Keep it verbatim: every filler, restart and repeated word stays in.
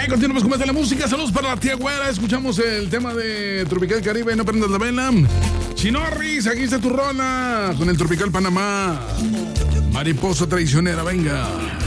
Hey, continuamos con más de la música. Saludos para la tía Güera. Escuchamos el tema de Tropical Caribe, No prendas la vela. Chinorris, aquí está tu rola con el Tropical Panamá. Mariposa traicionera, venga.